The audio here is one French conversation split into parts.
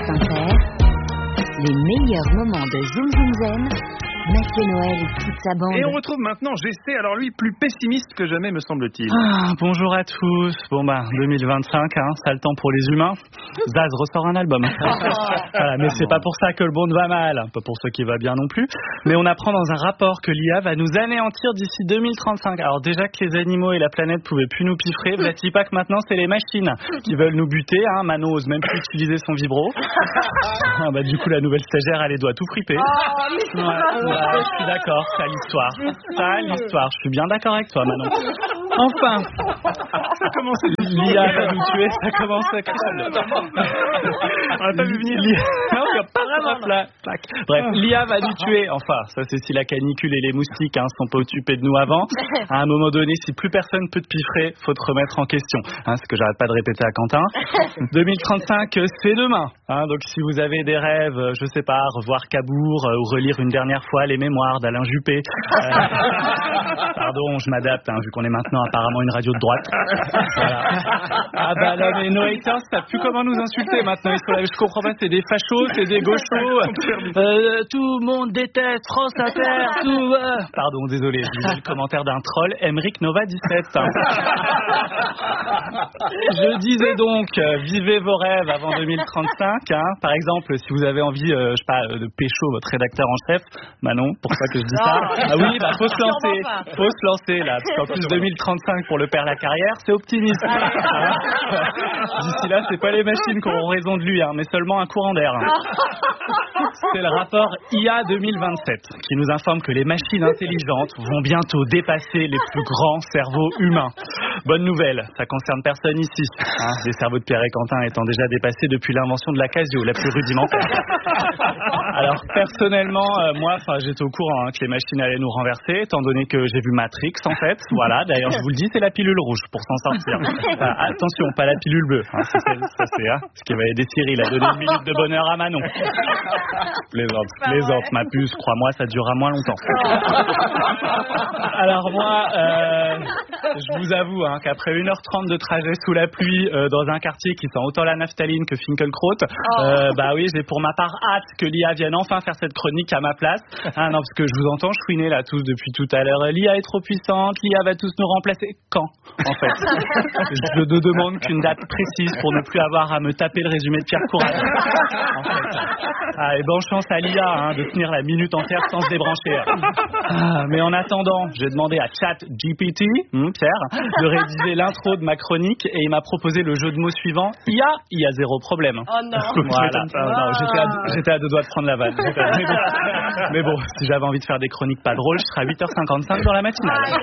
Inter, les meilleurs moments de Zoom Zoom Zen, Mathieu Noël et toute sa bande. Et on retrouve maintenant GC, alors lui, plus pessimiste que jamais, me semble-t-il. Bonjour à tous. 2025, ça le temps pour les humains. Zaz ressort un album. Voilà, mais c'est pas pour ça que le monde va mal, pas pour ceux qui va bien non plus. Mais on apprend dans un rapport que l'IA va nous anéantir d'ici 2035. Alors déjà que les animaux et la planète pouvaient plus nous piffrer, vlati pas que maintenant c'est les machines qui veulent nous buter. Manon ose même plus utiliser son vibro. Du coup la nouvelle stagiaire elle les doit tout friper. Je suis d'accord, c'est l'histoire. Je suis bien d'accord avec toi, Manon. Enfin, ça commence l'IA va nous tuer, ça commence à crier. On n'a pas vu venir l'IA. Bref, l'IA va nous tuer. Enfin, ça c'est si la canicule et les moustiques sont pas occupés de nous avant. À un moment donné, si plus personne peut te piffrer, faut te remettre en question. Ce que j'arrête pas de répéter à Quentin. 2035, c'est demain. Donc si vous avez des rêves, je sais pas, revoir Cabourg ou relire une dernière fois les mémoires d'Alain Juppé. Pardon, je m'adapte, vu qu'on est maintenant apparemment une radio de droite. Voilà. Là, mais nos haters savent plus comment nous insulter maintenant. Ils sont là, je comprends pas, c'est des fachos, c'est des gauchos. Tout le monde déteste France Inter. Pardon, désolé, je lisais le commentaire d'un troll, Emeric Nova 17. Je disais donc, vivez vos rêves avant 2035. Par exemple, si vous avez envie, je sais pas, de pécho votre rédacteur en chef, Manon, pour ça que je dis ça. Faut se lancer là, parce qu'en plus 2035 pour le père la carrière, c'est optimiste. D'ici là, c'est pas les machines qui auront raison de lui, mais seulement un courant d'air. C'est le rapport IA 2027 qui nous informe que les machines intelligentes vont bientôt dépasser les plus grands cerveaux humains. Bonne nouvelle, ça concerne personne ici. Les cerveaux de Pierre et Quentin étant déjà dépassés depuis l'invention de la Casio, la plus rudimentaire. Alors personnellement, moi, j'étais au courant que les machines allaient nous renverser, étant donné que j'ai vu Matrix en fait. Voilà, d'ailleurs je vous le dis, c'est la pilule rouge pour s'en sortir. Attention, pas la pilule bleue. Ça c'est ce qui va aider Cyril à donner une minute de bonheur à Manon. Plaisante, ma puce, crois-moi, ça durera moins longtemps. Alors moi, je vous avoue qu'après 1h30 de trajet sous la pluie dans un quartier qui sent autant la naphtaline que Finkielkraut, j'ai pour ma part hâte que l'IA vienne enfin faire cette chronique à ma place. Non, parce que je vous entends chouiner là tous depuis tout à l'heure. L'IA est trop puissante, l'IA va tous nous remplacer. Quand, en fait? Je ne demande qu'une date précise pour ne plus avoir à me taper le résumé de Pierre Courage. En fait. Et bonne chance à l'IA de tenir la minute entière sans se débrancher. Mais en attendant, j'ai demandé à ChatGPT, Pierre, de rédiger l'intro de ma chronique et il m'a proposé le jeu de mots suivant. IA, il y a zéro problème. Oh non. Voilà. Non, j'étais à deux doigts de prendre la vanne. Mais bon, si j'avais envie de faire des chroniques pas drôles, je serais à 8h55 dans la matinale.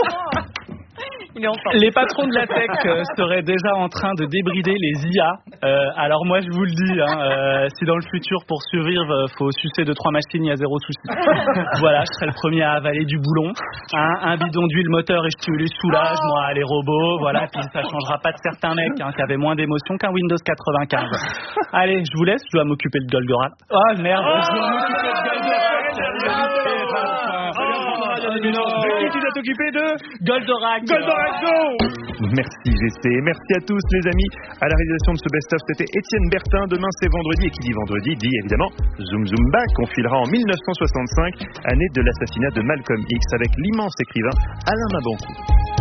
Les patrons de la tech seraient déjà en train de débrider les IA. Alors moi je vous le dis, si dans le futur pour survivre faut sucer 2-3 machines, il y a zéro souci. Voilà, je serai le premier à avaler du boulon. Un bidon d'huile moteur et stimulus soulage, moi les robots, voilà, puis ça changera pas de certains mecs qui avaient moins d'émotion qu'un Windows 95. Allez, je vous laisse, je dois m'occuper de Goldorak. Oh merde, je dois m'occuper de Goldorak. Qui tu dois t'occuper de Goldorak Go. Merci GC, merci à tous les amis. À la réalisation de ce best-of, c'était Étienne Bertin. Demain c'est vendredi et qui dit vendredi dit évidemment Zoom Zoom Back. On filera en 1965, année de l'assassinat de Malcolm X avec l'immense écrivain Alain Mabankou.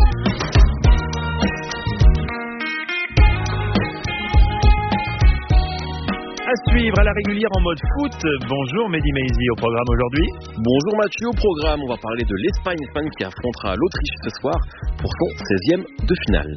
À suivre à la régulière en mode foot. Bonjour Mehdi Maizi au programme aujourd'hui. Bonjour Mathieu, au programme on va parler de l'Espagne qui affrontera l'Autriche ce soir pour son 16e de finale.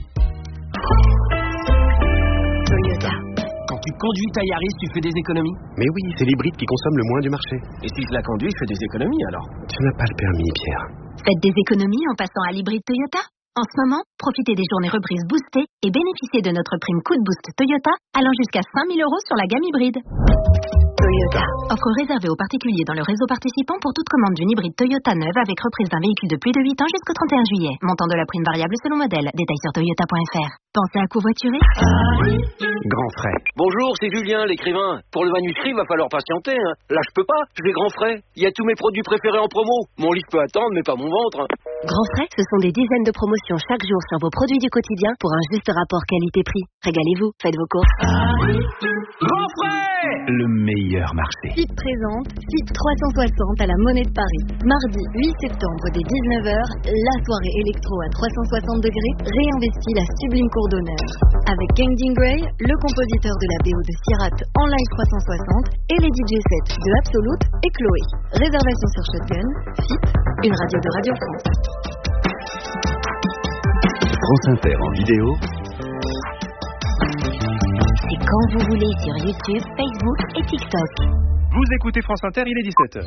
Toyota. Quand tu conduis ta Yaris, tu fais des économies? Mais oui, c'est l'hybride qui consomme le moins du marché. Et si je la conduis, je fais des économies alors? Tu n'as pas le permis, Pierre. Faites des économies en passant à l'hybride Toyota. En ce moment, profitez des journées reprises boostées et bénéficiez de notre prime Coup de Boost Toyota allant jusqu'à 5 000 € sur la gamme hybride. Toyota. Toyota. Offre réservée aux particuliers dans le réseau participant pour toute commande d'une hybride Toyota neuve avec reprise d'un véhicule de plus de 8 ans jusqu'au 31 juillet. Montant de la prime variable selon modèle. Détails sur toyota.fr. Pensez à covoiturer? Grand frais. Bonjour, c'est Julien, l'écrivain. Pour le manuscrit, va falloir patienter. Hein. Là, je peux pas, je vais Grand Frais. Il y a tous mes produits préférés en promo. Mon livre peut attendre, mais pas mon ventre. Grand Frais, ce sont des dizaines de promotions chaque jour sur vos produits du quotidien pour un juste rapport qualité-prix. Régalez-vous, faites vos courses. Grand Frais! Le meilleur marché. Site présente, site 360 à la Monnaie de Paris. Mardi 8 septembre dès 19h, la soirée électro à 360 degrés réinvestit la sublime cour d'honneur. Avec Kangding Gray, le compositeur de la BO de Sirat en live 360 et les DJ sets de Absolute et Chloé. Réservation sur Shotgun, FIT, une radio de Radio France. France Inter en vidéo. C'est quand vous voulez sur YouTube, Facebook et TikTok. Vous écoutez France Inter, il est 17h.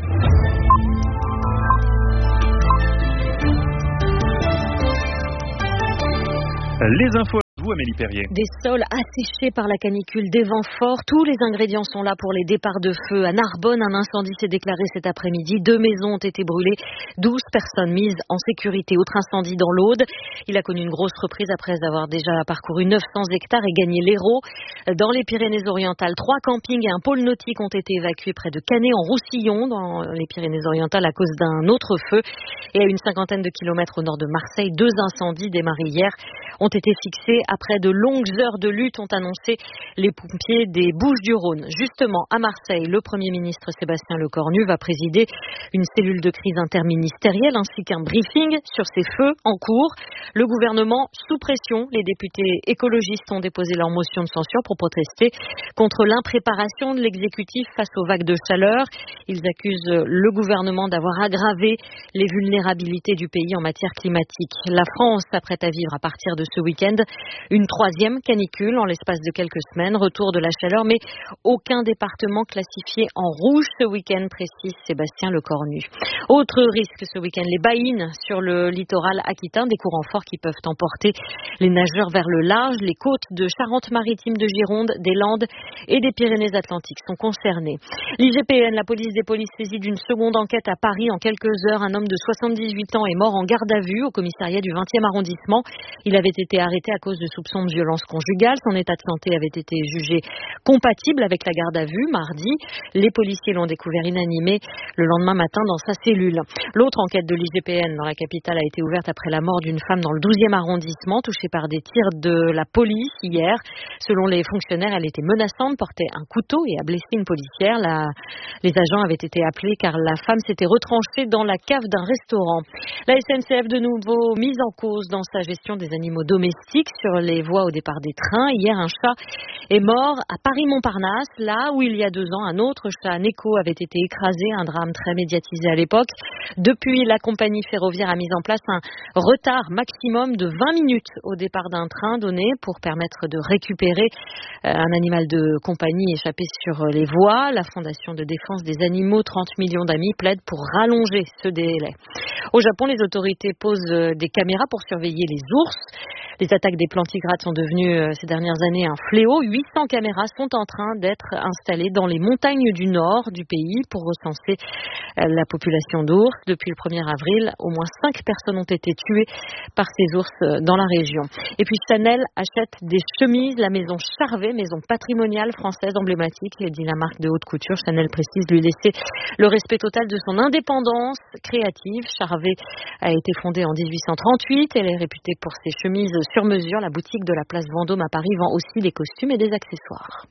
Les infos. Vous, Amélie Perrier. Des sols asséchés par la canicule, des vents forts, tous les ingrédients sont là pour les départs de feu. À Narbonne, un incendie s'est déclaré cet après-midi. 2 maisons ont été brûlées, 12 personnes mises en sécurité. Autre incendie dans l'Aude. Il a connu une grosse reprise après avoir déjà parcouru 900 hectares et gagné l'Hérault. Dans les Pyrénées-Orientales, 3 campings et un pôle nautique ont été évacués près de Canet-en-Roussillon, dans les Pyrénées-Orientales, à cause d'un autre feu. Et à une 50aine de kilomètres au nord de Marseille, 2 incendies démarrés hier ont été fixés. Après de longues heures de lutte, ont annoncé les pompiers des Bouches-du-Rhône. Justement, à Marseille, le Premier ministre Sébastien Lecornu va présider une cellule de crise interministérielle ainsi qu'un briefing sur ces feux en cours. Le gouvernement sous pression. Les députés écologistes ont déposé leur motion de censure pour protester contre l'impréparation de l'exécutif face aux vagues de chaleur. Ils accusent le gouvernement d'avoir aggravé les vulnérabilités du pays en matière climatique. La France s'apprête à vivre à partir de ce week-end une 3e canicule en l'espace de quelques semaines. Retour de la chaleur, mais aucun département classifié en rouge ce week-end, précise Sébastien Lecornu. Autre risque ce week-end, les baïnes sur le littoral aquitain, des courants forts qui peuvent emporter les nageurs vers le large. Les côtes de Charente-Maritime, de Gironde, des Landes et des Pyrénées-Atlantiques sont concernées. L'IGPN, la police des polices, saisie d'une seconde enquête à Paris en quelques heures. Un homme de 78 ans est mort en garde à vue au commissariat du 20e arrondissement. Il avait été arrêté à cause de soupçons de violence conjugale. Son état de santé avait été jugé compatible avec la garde à vue mardi. Les policiers l'ont découvert inanimé le lendemain matin dans sa cellule. L'autre enquête de l'IGPN dans la capitale a été ouverte après la mort d'une femme dans le 12e arrondissement, touchée par des tirs de la police hier. Selon les fonctionnaires, elle était menaçante, portait un couteau et a blessé une policière. Les agents avaient été appelés car la femme s'était retranchée dans la cave d'un restaurant. La SNCF de nouveau mise en cause dans sa gestion des animaux domestiques sur les voies au départ des trains. Hier, un chat est mort à Paris-Montparnasse, là où il y a 2 ans, un autre chat Neko avait été écrasé, un drame très médiatisé à l'époque. Depuis, la compagnie ferroviaire a mis en place un retard maximum de 20 minutes au départ d'un train donné pour permettre de récupérer un animal de compagnie échappé sur les voies. La Fondation de défense des animaux, 30 millions d'amis, plaide pour rallonger ce délai. Au Japon, les autorités posent des caméras pour surveiller les ours. Les attaques des plantigrades sont devenues ces dernières années un fléau. 800 caméras sont en train d'être installées dans les montagnes du nord du pays pour recenser la population d'ours. Depuis le 1er avril, au moins 5 personnes ont été tuées par ces ours dans la région. Et puis Chanel achète des chemises. La maison Charvet, maison patrimoniale française emblématique, dit la marque de haute couture. Chanel précise lui laisser le respect total de son indépendance créative. Charvet a été fondée en 1838. Elle est réputée pour ses chemises sur mesure. La boutique de la place Vendôme à Paris vend aussi des costumes et des accessoires.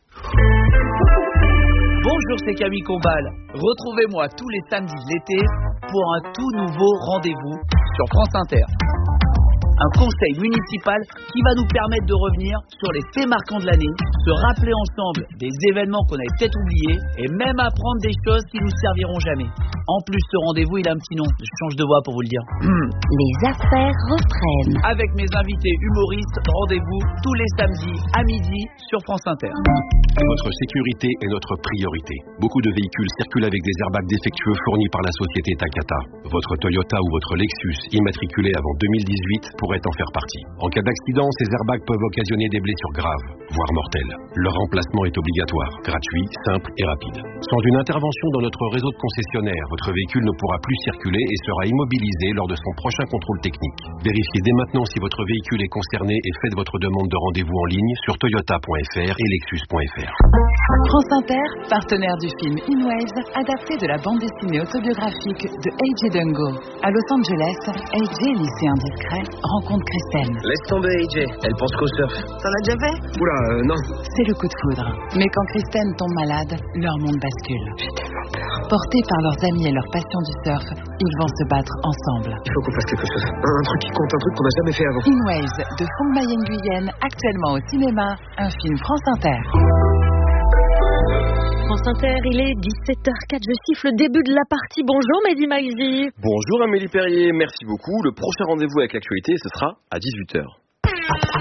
Bonjour, c'est Camille Combal. Retrouvez-moi tous les samedis de l'été pour un tout nouveau rendez-vous sur France Inter. Un conseil municipal qui va nous permettre de revenir sur les faits marquants de l'année, se rappeler ensemble des événements qu'on avait peut-être oubliés et même apprendre des choses qui nous serviront jamais. En plus, ce rendez-vous, il a un petit nom. Je change de voix pour vous le dire. Les affaires reprennent. Avec mes invités humoristes, rendez-vous tous les samedis à midi sur France Inter. Votre sécurité est notre priorité. Beaucoup de véhicules circulent avec des airbags défectueux fournis par la société Takata. Votre Toyota ou votre Lexus immatriculé avant 2018 pourrait devrait en faire partie. En cas d'accident, ces airbags peuvent occasionner des blessures graves, voire mortelles. Leur remplacement est obligatoire, gratuit, simple et rapide. Sans une intervention dans notre réseau de concessionnaires, votre véhicule ne pourra plus circuler et sera immobilisé lors de son prochain contrôle technique. Vérifiez dès maintenant si votre véhicule est concerné et faites votre demande de rendez-vous en ligne sur toyota.fr et lexus.fr. France Inter, partenaire du film InWaves, adapté de la bande dessinée autobiographique de A.J. Dungo. À Los Angeles, A.J., lycéen discret, rencontre Kristen. Laisse tomber, AJ. Elle pense qu'au surf. T'en as déjà fait? Oula, non. C'est le coup de foudre. Mais quand Kristen tombe malade, leur monde bascule. J'ai tellement peur. Portés par leurs amis et leur passion du surf, ils vont se battre ensemble. Il faut qu'on fasse quelque chose. Un truc qui compte, un truc qu'on n'a jamais fait avant. InWaves de Fong Mayen-Guyenne, actuellement au cinéma, un film France Inter. France Inter, il est 17h04, je siffle le début de la partie. Bonjour Mehdi Maizi. Bonjour Amélie Perrier, merci beaucoup. Le prochain rendez-vous avec l'actualité, ce sera à 18h.